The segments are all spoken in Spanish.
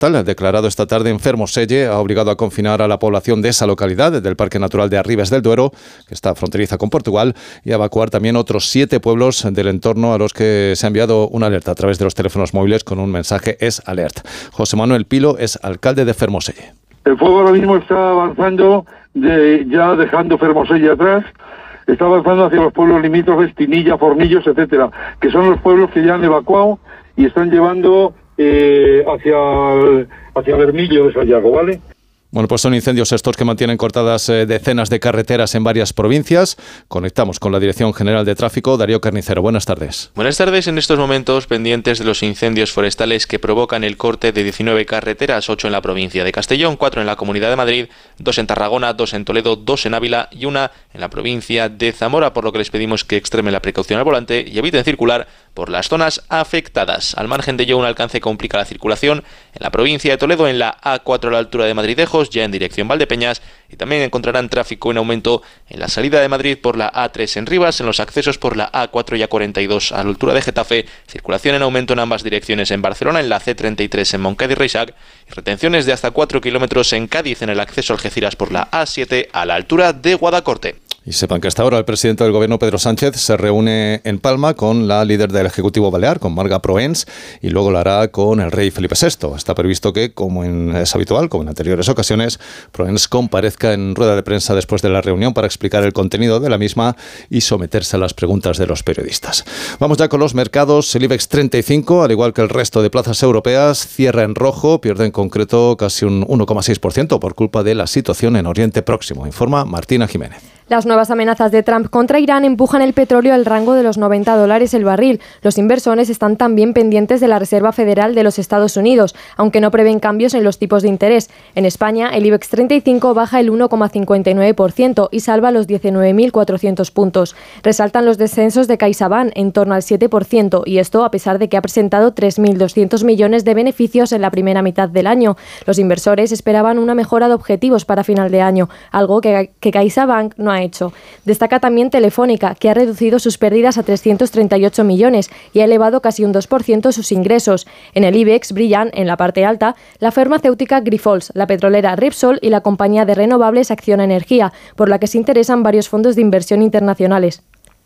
forestal declarado esta tarde en Fermoselle ha obligado a confinar a la población de esa localidad del Parque Natural de Arribes del Duero, que está fronteriza con Portugal, y a evacuar también otros 7 pueblos del entorno a los que se ha enviado una alerta a través de los teléfonos móviles con un mensaje Es Alert. José Manuel Pilo es alcalde de Fermoselle. El fuego ahora mismo está avanzando, ya dejando Fermoselle atrás. Está avanzando hacia los pueblos limítrofes, Tinilla, Fornillos, etcétera, que son los pueblos que ya han evacuado y están llevando hacia Bermillo de Sayago, ¿vale? Bueno, pues son incendios estos que mantienen cortadas decenas de carreteras en varias provincias. Conectamos con la Dirección General de Tráfico. Darío Carnicero, buenas tardes. Buenas tardes. En estos momentos pendientes de los incendios forestales que provocan el corte de 19 carreteras, 8 en la provincia de Castellón, 4 en la Comunidad de Madrid, 2 en Tarragona, 2 en Toledo, 2 en Ávila y 1 en la provincia de Zamora, por lo que les pedimos que extremen la precaución al volante y eviten circular por las zonas afectadas. Al margen de ello, un alcance complica la circulación en la provincia de Toledo, en la A4 a la altura de Madridejos, ya en dirección Valdepeñas, y también encontrarán tráfico en aumento en la salida de Madrid por la A3 en Rivas, en los accesos por la A4 y A42 a la altura de Getafe, circulación en aumento en ambas direcciones en Barcelona, en la C33 en Montcada y Reixac, y retenciones de hasta 4 kilómetros en Cádiz en el acceso a Algeciras por la A7 a la altura de Guadacorte. Y sepan que hasta ahora el presidente del Gobierno, Pedro Sánchez, se reúne en Palma con la líder del Ejecutivo Balear, con Marga Proens, y luego lo hará con el rey Felipe VI. Está previsto que, como es habitual, como en anteriores ocasiones, Proens comparezca en rueda de prensa después de la reunión para explicar el contenido de la misma y someterse a las preguntas de los periodistas. Vamos ya con los mercados. El IBEX 35, al igual que el resto de plazas europeas, cierra en rojo, pierde en concreto casi un 1,6% por culpa de la situación en Oriente Próximo, informa Martina Jiménez. Las nuevas amenazas de Trump contra Irán empujan el petróleo al rango de los $90 el barril. Los inversores están también pendientes de la Reserva Federal de los Estados Unidos, aunque no prevén cambios en los tipos de interés. En España, el IBEX 35 baja el 1,59% y salva los 19.400 puntos. Resaltan los descensos de CaixaBank en torno al 7%, y esto a pesar de que ha presentado 3.200 millones de beneficios en la primera mitad del año. Los inversores esperaban una mejora de objetivos para final de año, algo que CaixaBank no ha hecho. Destaca también Telefónica, que ha reducido sus pérdidas a 338 millones y ha elevado casi un 2% sus ingresos. En el IBEX brillan, en la parte alta, la farmacéutica Grifols, la petrolera Repsol y la compañía de renovables Acciona Energía, por la que se interesan varios fondos de inversión internacionales.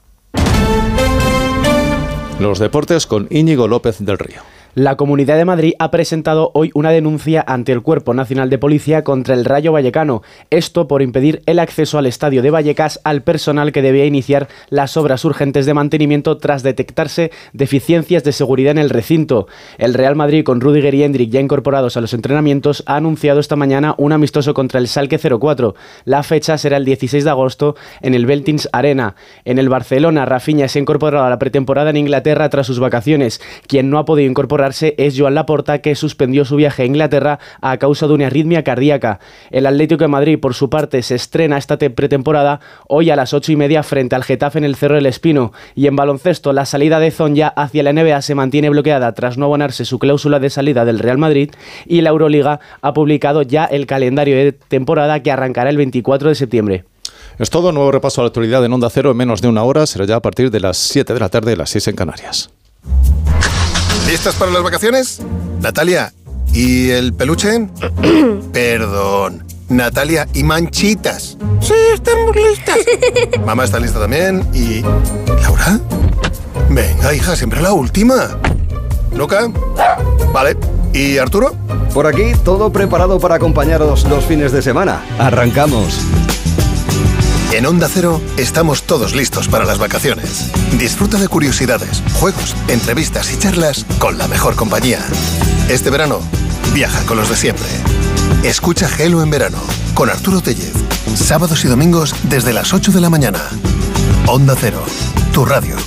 Los deportes con Íñigo López del Río. La Comunidad de Madrid ha presentado hoy una denuncia ante el Cuerpo Nacional de Policía contra el Rayo Vallecano. Esto por impedir el acceso al estadio de Vallecas al personal que debía iniciar las obras urgentes de mantenimiento tras detectarse deficiencias de seguridad en el recinto. El Real Madrid, con Rüdiger y Hendrik ya incorporados a los entrenamientos, ha anunciado esta mañana un amistoso contra el Schalke 04. La fecha será el 16 de agosto en el Veltins Arena. En el Barcelona, Rafinha se ha incorporado a la pretemporada en Inglaterra tras sus vacaciones. Quien no ha podido incorporarse es Joan Laporta, que suspendió su viaje a Inglaterra a causa de una arritmia cardíaca. El Atlético de Madrid, por su parte, se estrena esta pretemporada hoy a las 8:30 frente al Getafe en el Cerro del Espino. Y en baloncesto, la salida de Zonja hacia la NBA se mantiene bloqueada tras no abonarse su cláusula de salida del Real Madrid, y la Euroliga ha publicado ya el calendario de temporada que arrancará el 24 de septiembre. Es todo. Nuevo repaso a la actualidad en Onda Cero en menos de una hora. Será ya a partir de las 7 de la tarde, las 6 en Canarias. ¿Listas para las vacaciones? Natalia, ¿y el peluche? Perdón, Natalia, ¿y Manchitas? Sí, estamos listas. Mamá está lista también. ¿Y Laura? Venga, hija, siempre la última. ¿Luca? Vale. ¿Y Arturo? Por aquí, todo preparado para acompañaros los fines de semana. ¡Arrancamos! En Onda Cero estamos todos listos para las vacaciones. Disfruta de curiosidades, juegos, entrevistas y charlas con la mejor compañía. Este verano, viaja con los de siempre. Escucha Gelo en verano con Arturo Tellez. Sábados y domingos desde las 8 de la mañana. Onda Cero, tu radio.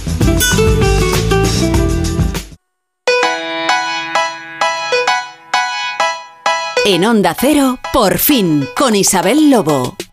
En Onda Cero, por fin, con Isabel Lobo.